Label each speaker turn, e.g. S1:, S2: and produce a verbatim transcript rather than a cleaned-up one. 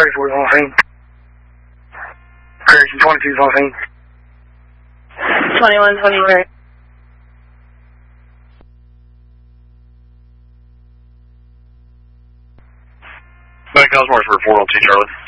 S1: thirty-four is on scene. Correction, twenty-two is on scene.
S2: twenty-one, twenty-three.
S3: Bank Osmore for four oh two Charlie.